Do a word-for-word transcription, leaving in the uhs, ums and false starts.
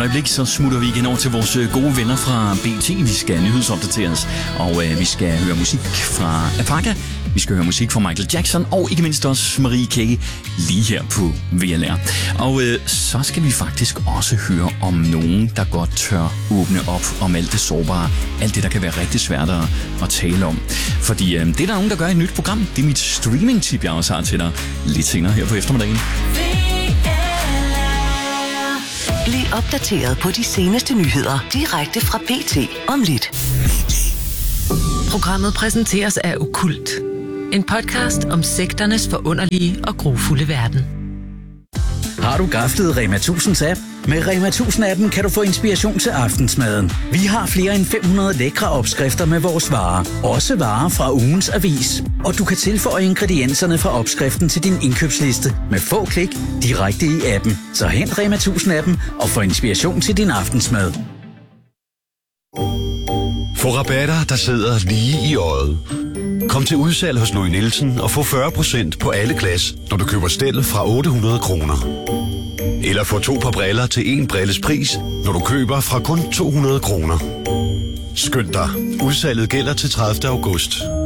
øjeblik, så smutter vi igen over til vores gode venner fra B T. Vi skal nyhedsopdateres, og øh, vi skal høre musik fra Apaka. Vi skal høre musik fra Michael Jackson, og ikke mindst også Marie K. lige her på V L R. Og øh, så skal vi faktisk også høre om nogen, der godt tør åbne op om alt det sårbare. Alt det, der kan være rigtig svært at, at tale om. Fordi øh, det er der nogen, der gør i et nyt program. Det er mit streaming-tip, jeg også har til dig lidt senere her på eftermiddagen. Bliv opdateret på de seneste nyheder direkte fra B T om lidt. Programmet præsenteres af Okkult. En podcast om sekternes forunderlige og grufulde verden. Har du gaflet Rema tusinds app? Med Rema tusind-appen kan du få inspiration til aftensmaden. Vi har flere end fem hundrede lækre opskrifter med vores varer. Også varer fra ugens avis. Og du kan tilføje ingredienserne fra opskriften til din indkøbsliste med få klik direkte i appen. Så hent Rema tusind-appen og få inspiration til din aftensmad. Få rabatter, der sidder lige i øjet. Kom til udsalg hos Louis Nielsen og få fyrre procent på alle glas, når du køber stel fra otte hundrede kroner. Eller få to par briller til en brilles pris, når du køber fra kun to hundrede kroner. Skynd dig. Udsalget gælder til tredivte august.